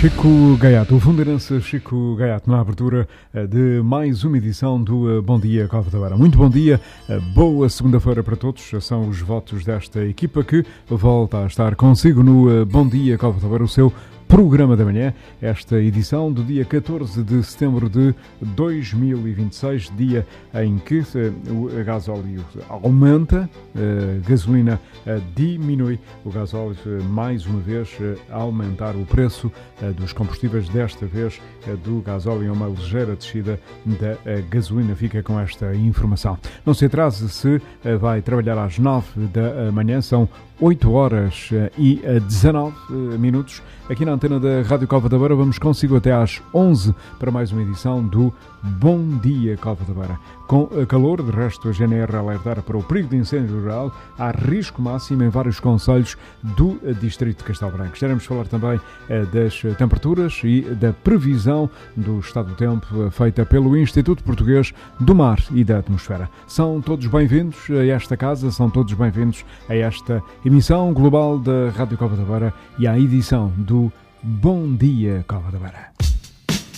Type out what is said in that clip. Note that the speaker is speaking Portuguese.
Chico Gaiato, o fundeirense Chico Gaiato, na abertura de mais uma edição do Bom Dia Cova da Beira. Muito bom dia, boa segunda-feira para todos. São os votos desta equipa que volta a estar consigo no Bom Dia Cova da Beira, o seu programa da manhã, esta edição do dia 14 de setembro de 2026, dia em que o gasóleo aumenta, a gasolina diminui, o gasóleo mais uma vez a aumentar o preço dos combustíveis, desta vez do gasóleo, uma ligeira descida da gasolina. Fica com esta informação. Não se atrase se vai trabalhar às 9 da manhã, são 8 horas e 19 minutos. Aqui na antena da Rádio Cova da Beira, vamos consigo até às 11 para mais uma edição do Bom Dia Cova da Beira. Com calor, de resto a GNR alertar para o perigo de incêndio rural, há risco máximo em vários concelhos do distrito de Castelo Branco. Estaremos a falar também das temperaturas e da previsão do estado do tempo feita pelo Instituto Português do Mar e da Atmosfera. São todos bem-vindos a esta casa, são todos bem-vindos a esta emissão global da Rádio Cova da Beira e à edição do Bom Dia Cova da Beira.